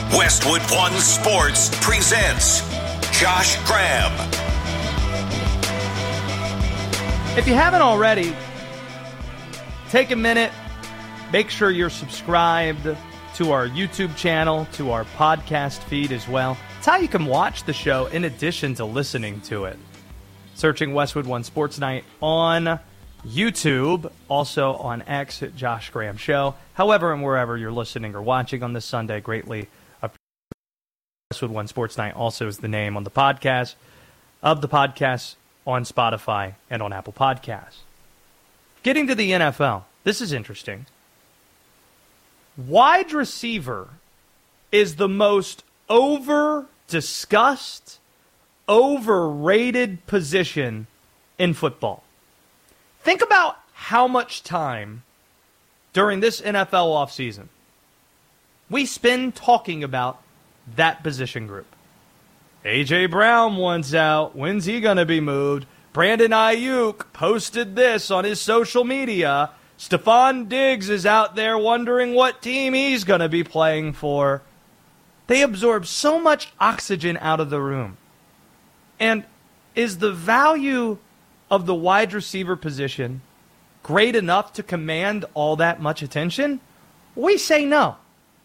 Westwood One Sports presents Josh Graham. If you haven't already, take a minute, make sure you're subscribed to our YouTube channel, to our podcast feed as well. It's how you can watch the show in addition to listening to it. Searching Westwood One Sports Night on YouTube, also on X at Josh Graham Show. However and wherever you're listening or watching on this Sunday, greatly appreciate. Westwood One Sports Night also is the name on the podcast of the podcast on Spotify and on Apple Podcasts. Getting to the NFL, this is interesting. Wide receiver is the most over-discussed, overrated position in football. Think about how much time during this NFL offseason we spend talking about that position group. A.J. Brown wants out. When's he going to be moved? Brandon Ayuk posted this on his social media. Stephon Diggs is out there wondering what team he's going to be playing for. They absorb so much oxygen out of the room. And is the value of the wide receiver position great enough to command all that much attention? We say no.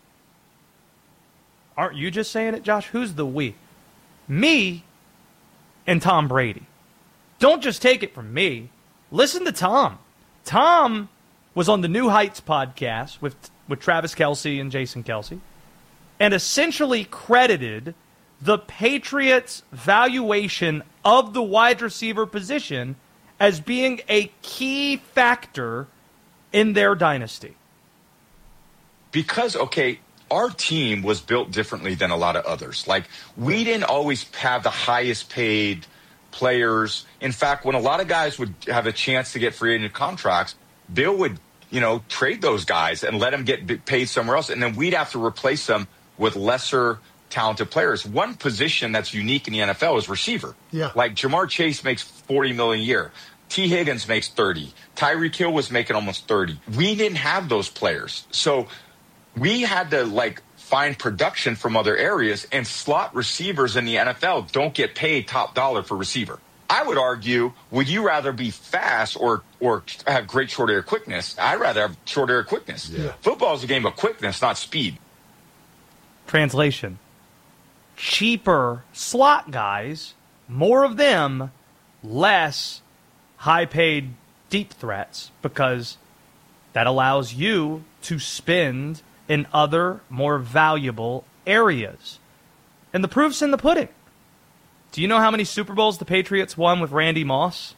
Aren't you just saying it, Josh? Who's the we? Me and Tom Brady. Don't just take it from me. Listen to Tom. Tom was on the New Heights podcast with Travis Kelce and Jason Kelce and essentially credited the Patriots' valuation of the wide receiver position as being a key factor in their dynasty. Because, our team was built differently than a lot of others. Like, we didn't always have the highest paid players. In fact, when a lot of guys would have a chance to get free agent contracts, Bill would, trade those guys and let them get paid somewhere else. And then we'd have to replace them with lesser talented players. One position that's unique in the NFL is receiver. Yeah. Like Jamar Chase makes $40 million a year. T. Higgins makes 30. Tyreek Hill was making almost 30. We didn't have those players. So we had to find production from other areas, and slot receivers in the NFL don't get paid top dollar for receiver. I would argue, would you rather be fast or have great short area quickness? I'd rather have short area quickness. Yeah. Football is a game of quickness, not speed. Translation. Cheaper slot guys, more of them, less high-paid deep threats, because that allows you to spend in other, more valuable areas. And the proof's in the pudding. Do you know how many Super Bowls the Patriots won with Randy Moss?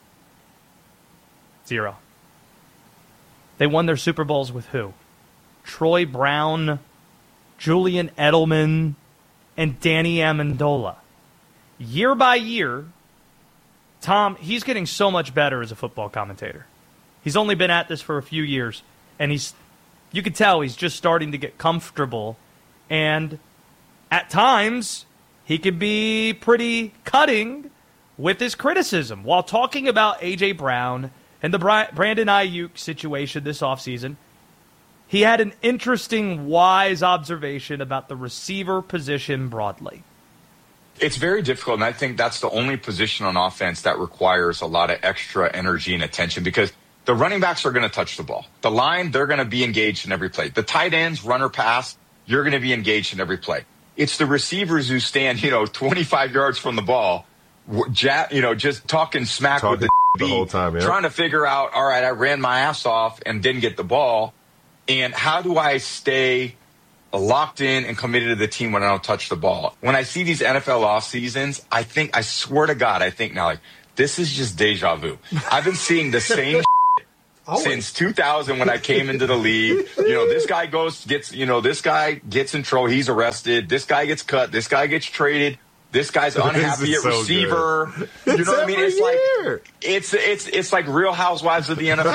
0. They won their Super Bowls with who? Troy Brown, Julian Edelman, and Danny Amendola. Year by year, Tom, he's getting so much better as a football commentator. He's only been at this for a few years, and you can tell he's just starting to get comfortable, and at times he could be pretty cutting with his criticism. While talking about A.J. Brown and the Brandon Ayuk situation this offseason, he had an interesting, wise observation about the receiver position broadly. It's very difficult, and I think that's the only position on offense that requires a lot of extra energy and attention, because the running backs are going to touch the ball. The line, they're going to be engaged in every play. The tight ends, runner pass, you're going to be engaged in every play. It's the receivers who stand, 25 yards from the ball, just talking smack with the whole time, yeah. Trying to figure out, all right, I ran my ass off and didn't get the ball, and how do I stay locked in and committed to the team when I don't touch the ball? When I see these NFL off seasons, I swear to God, I think now, this is just deja vu. I've been seeing the same since 2000 when I came into the league. This guy this guy gets in trouble, he's arrested. This guy gets cut. This guy gets traded. This guy's unhappy at receiver. Good. You know what I mean? It's like Real Housewives of the NFL,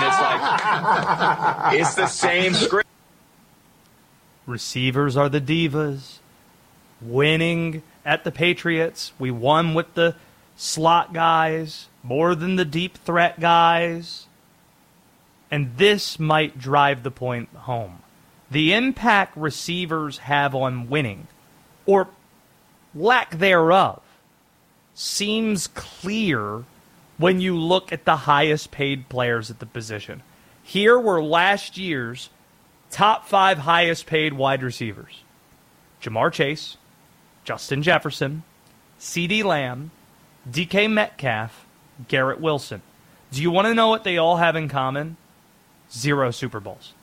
and it's the same script. Receivers are the divas. Winning at the Patriots, we won with the slot guys more than the deep threat guys. And this might drive the point home. the impact receivers have on winning, or lack thereof, seems clear when you look at the highest paid players at the position. Here were last year's top 5 highest paid wide receivers: Jamar Chase, Justin Jefferson, CeeDee Lamb, DK Metcalf, Garrett Wilson. Do you want to know what they all have in common? 0 Super Bowls.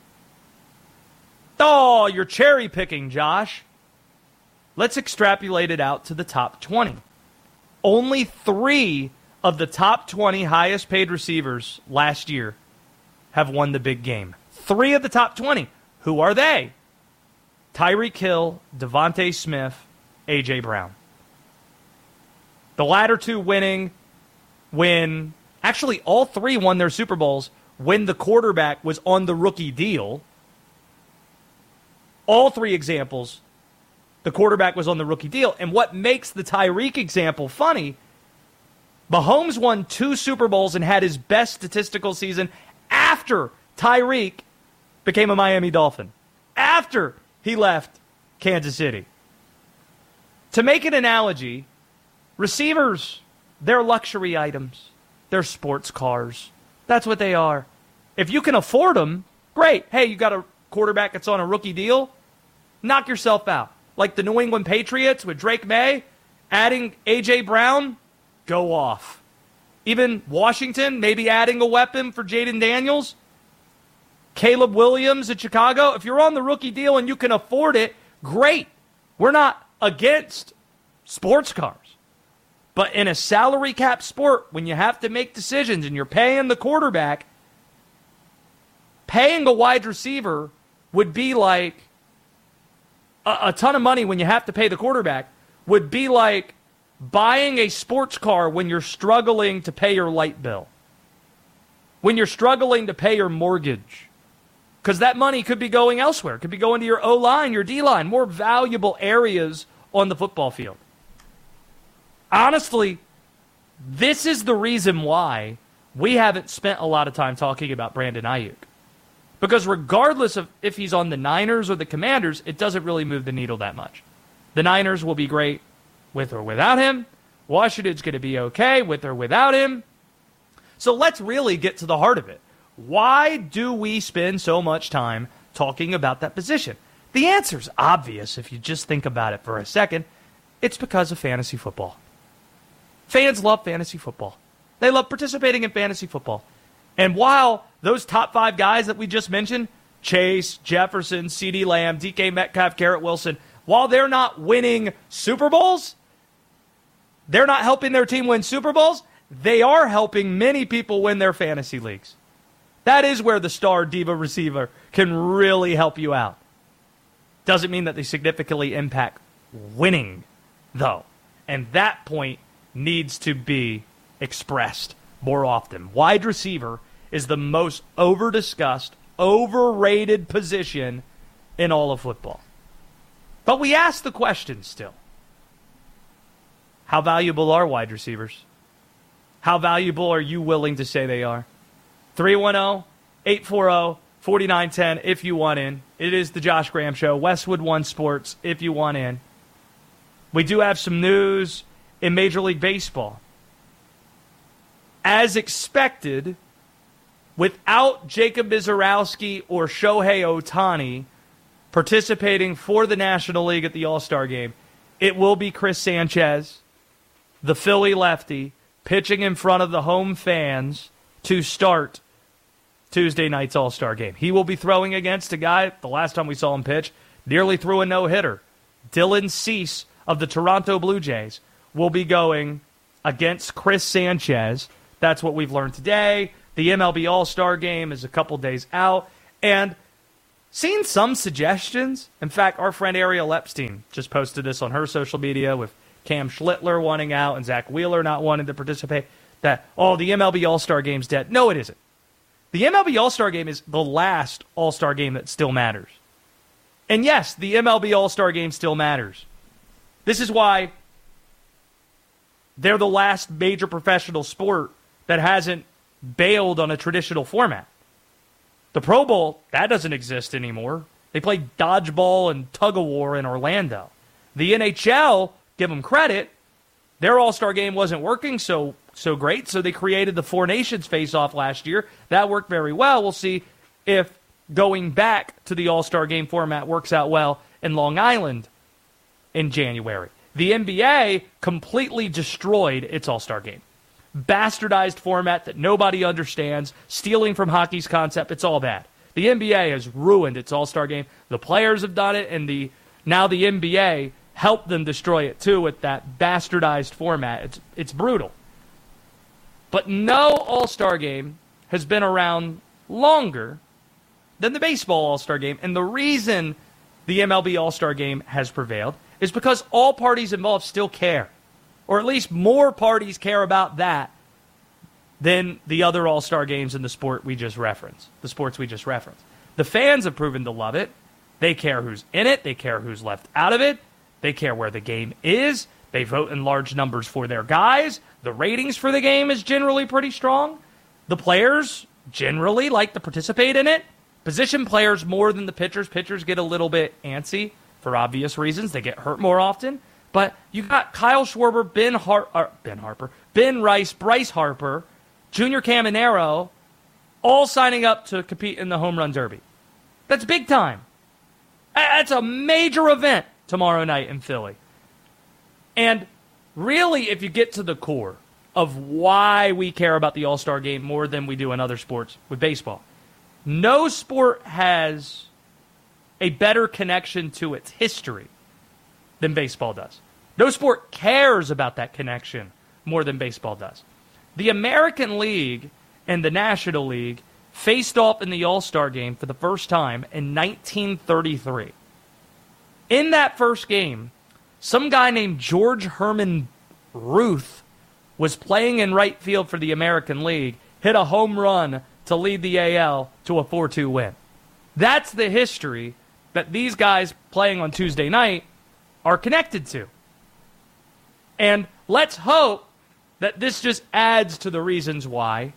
Oh, you're cherry picking, Josh. Let's extrapolate it out to the top 20. Only 3 of the top 20 highest paid receivers last year have won the big game. 3 of the top 20. Who are they? Tyreek Hill, Devontae Smith, A.J. Brown. The latter 2 winning when, actually all 3 won their Super Bowls when the quarterback was on the rookie deal. All 3 examples, the quarterback was on the rookie deal. And what makes the Tyreek example funny, Mahomes won 2 Super Bowls and had his best statistical season after Tyreek became a Miami Dolphin, after he left Kansas City. To make an analogy, receivers, they're luxury items. They're sports cars. That's what they are. If you can afford them, great. Hey, you got a quarterback that's on a rookie deal? Knock yourself out. Like the New England Patriots with Drake May, adding A.J. Brown, go off. Even Washington, maybe adding a weapon for Jaden Daniels. Caleb Williams at Chicago. If you're on the rookie deal and you can afford it, great. We're not against sports cars. But in a salary cap sport, when you have to make decisions and you're paying the quarterback, paying a wide receiver would be like a ton of money when you have to pay the quarterback would be like buying a sports car when you're struggling to pay your light bill, when you're struggling to pay your mortgage, because that money could be going elsewhere. It could be going to your O-line, your D-line, more valuable areas on the football field. Honestly, this is the reason why we haven't spent a lot of time talking about Brandon Ayuk. Because regardless of if he's on the Niners or the Commanders, it doesn't really move the needle that much. The Niners will be great with or without him. Washington's going to be okay with or without him. So let's really get to the heart of it. Why do we spend so much time talking about that position? The answer's obvious if you just think about it for a second. It's because of fantasy football. Fans love fantasy football. They love participating in fantasy football. And while those top 5 guys that we just mentioned, Chase, Jefferson, CeeDee Lamb, DK Metcalf, Garrett Wilson, while they're not winning Super Bowls, they're not helping their team win Super Bowls, they are helping many people win their fantasy leagues. That is where the star diva receiver can really help you out. Doesn't mean that they significantly impact winning, though. And that point needs to be expressed more often. Wide receiver is the most over-discussed, overrated position in all of football. But we ask the question still. How valuable are wide receivers? How valuable are you willing to say they are? 310-840-4910 if you want in. It is the Josh Graham Show. Westwood One Sports if you want in. We do have some news in Major League Baseball. As expected, without Jacob Mizorowski or Shohei Ohtani participating for the National League at the All-Star Game, it will be Chris Sanchez, the Philly lefty, pitching in front of the home fans to start Tuesday night's All-Star Game. He will be throwing against a guy, the last time we saw him pitch, nearly threw a no-hitter. Dylan Cease of the Toronto Blue Jays will be going against Chris Sanchez. That's what we've learned today. The MLB All-Star Game is a couple days out. And seen some suggestions. In fact, our friend Ariel Epstein just posted this on her social media with Cam Schlittler wanting out and Zach Wheeler not wanting to participate. That, the MLB All-Star Game's dead. No, it isn't. The MLB All-Star Game is the last All-Star Game that still matters. And yes, the MLB All-Star Game still matters. This is why they're the last major professional sport that hasn't bailed on a traditional format. The Pro Bowl, that doesn't exist anymore. They played dodgeball and tug-of-war in Orlando. The NHL, give them credit, their All-Star game wasn't working so great, so they created the Four Nations face-off last year. That worked very well. We'll see if going back to the All-Star game format works out well in Long Island in January. The NBA completely destroyed its All-Star game. Bastardized format that nobody understands, stealing from hockey's concept, it's all bad. The NBA has ruined its All-Star game. The players have done it, and now the NBA helped them destroy it too with that bastardized format. It's brutal. But no All-Star game has been around longer than the baseball All-Star game, and the reason the MLB All-Star game has prevailed is because all parties involved still care, or at least more parties care about that than the other All-Star games in the sports we just referenced. The fans have proven to love it. They care who's in it. They care who's left out of it. They care where the game is. They vote in large numbers for their guys. The ratings for the game is generally pretty strong. The players generally like to participate in it. Position players more than the pitchers. Pitchers get a little bit antsy for obvious reasons. They get hurt more often. But you got Kyle Schwarber, Ben Rice, Bryce Harper, Junior Caminero, all signing up to compete in the Home Run Derby. That's big time. That's a major event tomorrow night in Philly. And really, if you get to the core of why we care about the All-Star game more than we do in other sports with baseball, no sport has a better connection to its history than baseball does. No sport cares about that connection more than baseball does. The American League and the National League faced off in the All-Star game for the first time in 1933. In that first game, some guy named George Herman Ruth was playing in right field for the American League, hit a home run to lead the AL to a 4-2 win. That's the history that these guys playing on Tuesday night are connected to. And let's hope that this just adds to the reasons why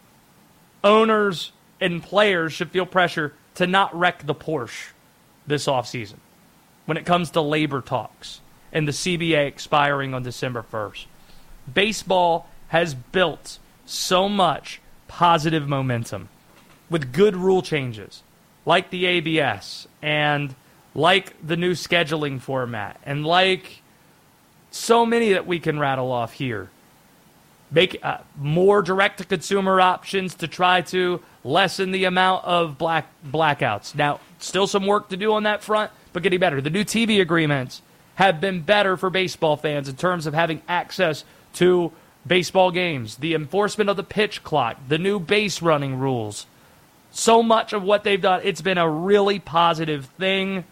owners and players should feel pressure to not wreck the Porsche this offseason when it comes to labor talks and the CBA expiring on December 1st. Baseball has built so much positive momentum with good rule changes like the ABS and like the new scheduling format and like so many that we can rattle off here. Make more direct-to-consumer options to try to lessen the amount of blackouts. Now, still some work to do on that front, but getting better. The new TV agreements have been better for baseball fans in terms of having access to baseball games. The enforcement of the pitch clock, the new base running rules. So much of what they've done, it's been a really positive thing.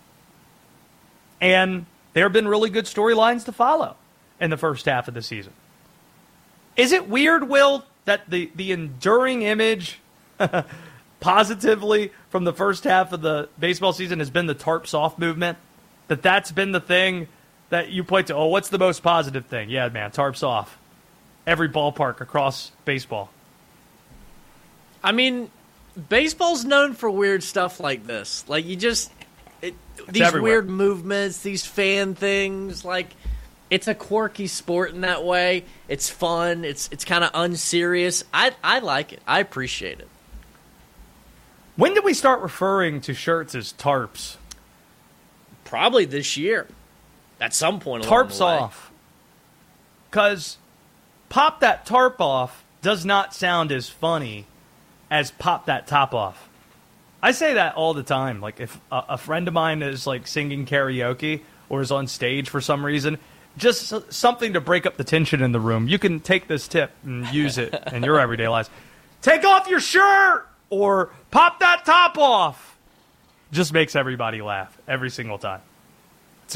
And there have been really good storylines to follow in the first half of the season. Is it weird, Will, that the enduring image positively from the first half of the baseball season has been the tarps off movement? That's been the thing that you point to. Oh, what's the most positive thing? Yeah, man, tarps off. Every ballpark across baseball. I mean, baseball's known for weird stuff like this. Like, these everywhere. Weird movements, these fan things, like, it's a quirky sport in that way. It's fun. It's kind of unserious. I like it. I appreciate it. When did we start referring to shirts as tarps? Probably this year. At some point along Tarps the way. off. Because pop that tarp off does not sound as funny as pop that top off. I say that all the time. Like, if a friend of mine is, like, singing karaoke or is on stage for some reason, just something to break up the tension in the room. You can take this tip and use it in your everyday lives. Take off your shirt or pop that top off. Just makes everybody laugh every single time.